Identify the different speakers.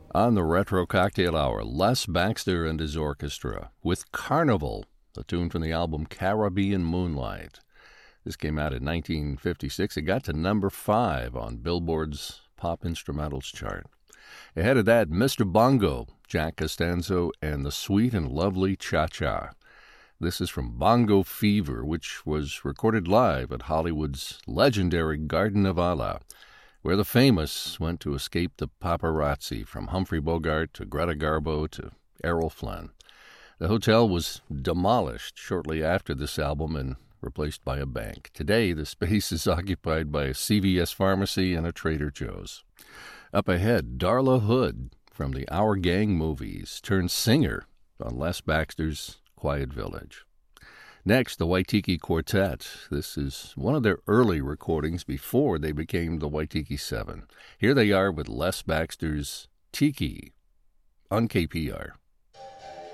Speaker 1: On the Retro Cocktail Hour, Les Baxter and his orchestra with Carnival, a tune from the album Caribbean Moonlight. This came out in 1956. It got to number 5 on Billboard's Pop Instrumentals chart. Ahead of that, Mr. Bongo, Jack Costanzo, and the Sweet and Lovely Cha-Cha. This is from Bongo Fever, which was recorded live at Hollywood's legendary Garden of Allah, where the famous went to escape the paparazzi, from Humphrey Bogart to Greta Garbo to Errol Flynn. The hotel was demolished shortly after this album and replaced by a bank. Today, the space is occupied by a CVS pharmacy and a Trader Joe's. Up ahead, Darla Hood from the Our Gang movies turned singer on Les Baxter's Quiet Village. Next, the Waitiki Quartet. This is one of their early recordings before they became the Waitiki Seven. Here they are with Les Baxter's Tiki on KPR.